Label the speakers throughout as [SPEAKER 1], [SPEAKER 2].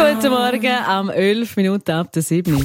[SPEAKER 1] Guten Morgen, am 11 Minuten ab der 7.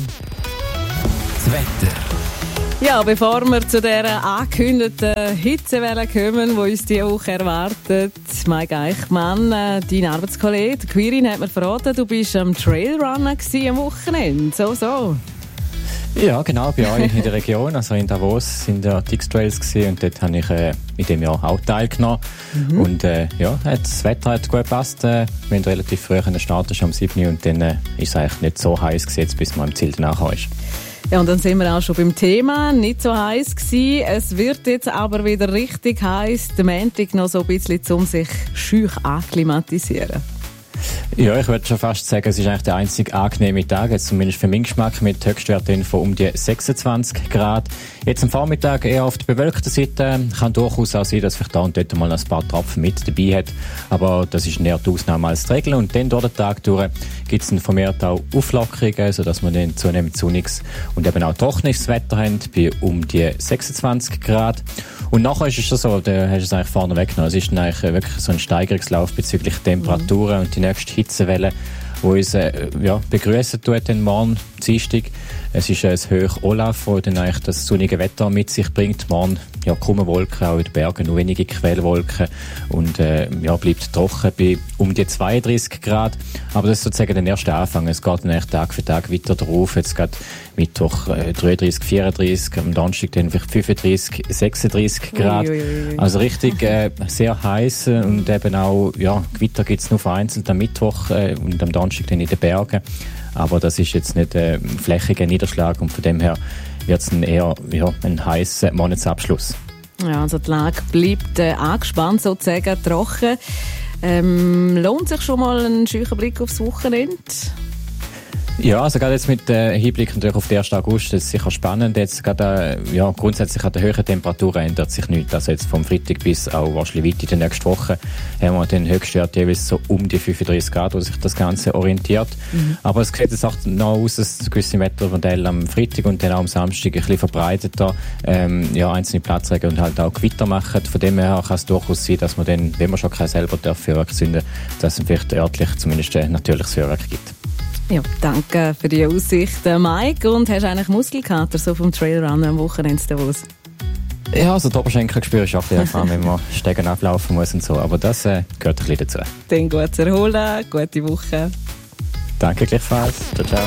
[SPEAKER 2] Das Wetter.
[SPEAKER 1] Ja, bevor wir zu dieser angekündigten Hitzewelle kommen, die uns diese Woche erwartet, Mike Eichmann, dein Arbeitskollege, Quirin, hat mir verraten, du bist am Trailrunner am Wochenende. So.
[SPEAKER 2] Ja, genau, bei euch in der Region, also in Davos, sind ja die X-Trails gewesen, und dort habe ich in dem Jahr auch teilgenommen. Und das Wetter hat gut gepasst. Wir haben relativ früh starten, schon um 7 Uhr, und dann ist es eigentlich nicht so heiß gewesen, bis man im Ziel nachher ist.
[SPEAKER 1] Ja, und dann sind wir auch schon beim Thema. Nicht so heiß gewesen. Es wird jetzt aber wieder richtig heiß. Der Montag noch so ein bisschen, um sich schüch akklimatisieren.
[SPEAKER 2] Ja, ich würde schon fast sagen, es ist eigentlich der einzige angenehme Tag, jetzt zumindest für meinen Geschmack, mit Höchstwerten von um die 26 Grad. Jetzt am Vormittag eher auf der bewölkten Seite. Kann durchaus auch sein, dass vielleicht da und dort mal ein paar Tropfen mit dabei hat. Aber das ist näher die Ausnahme als die Regel. Und dann durch den Tag durch gibt es vermehrt auch Auflockerungen, sodass wir dann zunehmend sonniges und eben auch trockenes Wetter haben, bei um die 26 Grad. Und nachher ist es schon so, da hast du es eigentlich vorne weggenommen. Es ist dann eigentlich wirklich so ein Steigerungslauf bezüglich Temperaturen und die nächste Hitzewelle, die uns begrüßen tut den morgen Dienstag. Es ist ein Hoch Olaf, das dann eigentlich das sonnige Wetter mit sich bringt. Morgen kaum Wolken, auch in den Bergen nur wenige Quellwolken, und bleibt trocken bei um die 32 Grad. Aber das ist sozusagen der erste Anfang. Es geht dann eigentlich Tag für Tag weiter drauf. Jetzt geht Mittwoch 33, 34, am Donnerstag dann vielleicht 35, 36 Grad. Also richtig sehr heiß, und eben auch Gewitter gibt es nur vereinzelt am Mittwoch und am Donnerstag dann in den Bergen. Aber das ist jetzt nicht flächiger Niederschlag, und von dem her wird es eher ein heißer Monatsabschluss. Ja,
[SPEAKER 1] also die Lage bleibt angespannt, sozusagen trocken. Lohnt sich schon mal ein scheuer Blick aufs Wochenende?
[SPEAKER 2] Ja, also gerade jetzt mit Hinblick natürlich auf den 1. August, das ist sicher spannend. Jetzt gerade, grundsätzlich an der höheren Temperaturen ändert sich nichts. Also jetzt vom Freitag bis auch wahrscheinlich weit in der nächsten Woche haben wir den Höchstwert jeweils so um die 35 Grad, wo sich das Ganze orientiert. Aber es sieht jetzt auch noch aus, dass gewisse Wettermodelle am Freitag und dann auch am Samstag ein bisschen verbreiteter einzelne Platzregen und halt auch Gewitter machen. Von dem her kann es durchaus sein, dass man dann, wenn man schon kein selber Feuerwerk zünden, dass es vielleicht örtlich zumindest natürliches Feuerwerk gibt.
[SPEAKER 1] Ja, danke für die Aussicht, Mike. Und hast du eigentlich Muskelkater so vom Trailrun am Wochenende Davos?
[SPEAKER 2] Ja, also die Oberschenkel spüre ich auch ein bisschen, wenn man Stegen ablaufen muss und so. Aber das gehört ein bisschen dazu.
[SPEAKER 1] Dann gut erholen, gute Woche.
[SPEAKER 2] Danke gleichfalls. Ciao, ciao.